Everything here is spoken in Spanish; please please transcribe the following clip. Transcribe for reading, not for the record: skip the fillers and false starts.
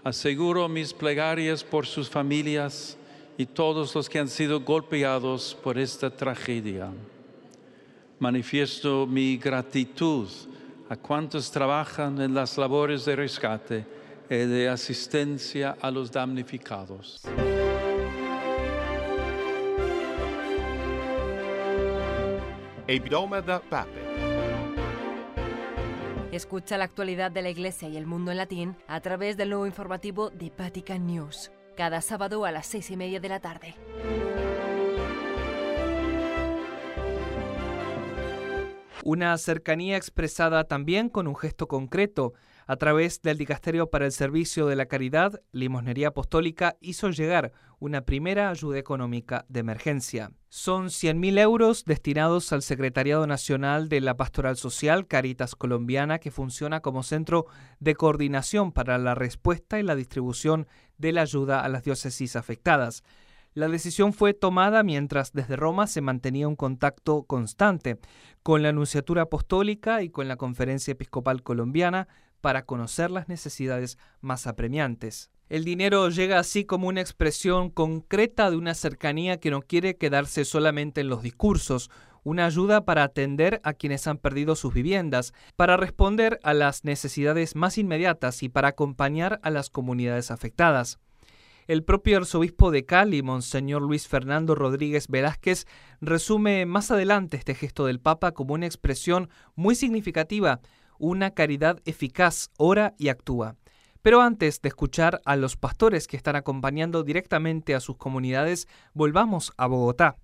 Aseguro mis plegarias por sus familias y todos los que han sido golpeados por esta tragedia. Manifiesto mi gratitud a cuantos trabajan en las labores de rescate y de asistencia a los damnificados. Epidome da Pape. Escucha la actualidad de la Iglesia y el mundo en latín a través del nuevo informativo de Vatican News, cada sábado a las 6:30 de la tarde. Una cercanía expresada también con un gesto concreto. A través del Dicasterio para el Servicio de la Caridad, Limosnería Apostólica hizo llegar una primera ayuda económica de emergencia. Son 100.000 euros destinados al Secretariado Nacional de la Pastoral Social Caritas Colombiana, que funciona como centro de coordinación para la respuesta y la distribución de la ayuda a las diócesis afectadas. La decisión fue tomada mientras desde Roma se mantenía un contacto constante con la Nunciatura Apostólica y con la Conferencia Episcopal Colombiana para conocer las necesidades más apremiantes. El dinero llega así como una expresión concreta de una cercanía que no quiere quedarse solamente en los discursos, una ayuda para atender a quienes han perdido sus viviendas, para responder a las necesidades más inmediatas y para acompañar a las comunidades afectadas. El propio arzobispo de Cali, Monseñor Luis Fernando Rodríguez Velázquez, resume más adelante este gesto del Papa como una expresión muy significativa, una caridad eficaz, ora y actúa. Pero antes de escuchar a los pastores que están acompañando directamente a sus comunidades, volvamos a Bogotá.